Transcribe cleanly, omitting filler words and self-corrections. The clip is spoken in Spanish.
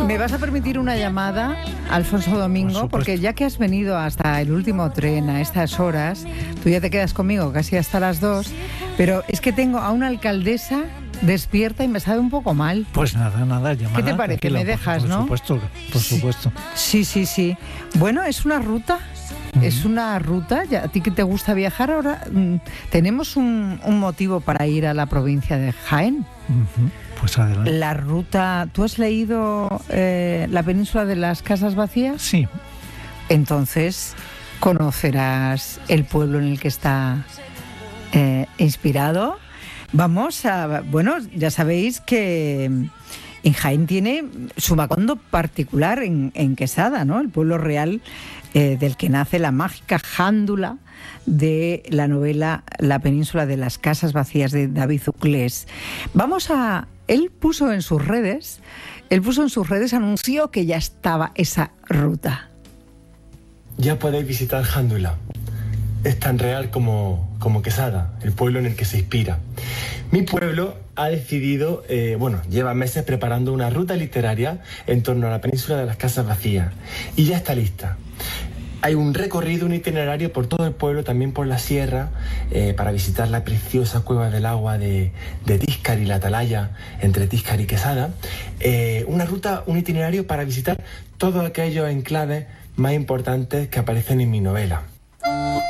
¿Me vas a permitir una llamada, Alfonso Domingo? Porque ya que has venido hasta el último tren a estas horas, tú ya te quedas conmigo casi hasta las 2, pero es que tengo a una alcaldesa despierta y me sabe un poco mal. Pues nada, llamada. ¿Qué te parece? Tranquila, Me dejas, por ¿no? Por supuesto. Sí. Bueno, es una ruta. Es una ruta, ya, a ti que te gusta viajar, ahora tenemos un motivo para ir a la provincia de Jaén. Pues adelante. La ruta, ¿tú has leído La península de las casas vacías? Sí. Entonces conocerás el pueblo en el que está inspirado. Bueno, ya sabéis que en Jaén tiene su macondo particular en Quesada, ¿no? El pueblo real del que nace la mágica jándula de la novela La península de las casas vacías de David Uclés. Él puso en sus redes, anunció que ya estaba esa ruta. Ya podéis visitar Jándula. Es tan real como Quesada, el pueblo en el que se inspira. Mi pueblo ha decidido, lleva meses preparando una ruta literaria en torno a la península de las casas vacías y ya está lista. Hay un recorrido, un itinerario por todo el pueblo, también por la sierra, para visitar la preciosa cueva del agua de Tíscar y la Atalaya, entre Tíscar y Quesada. Una ruta, un itinerario para visitar todos aquellos enclaves más importantes que aparecen en mi novela.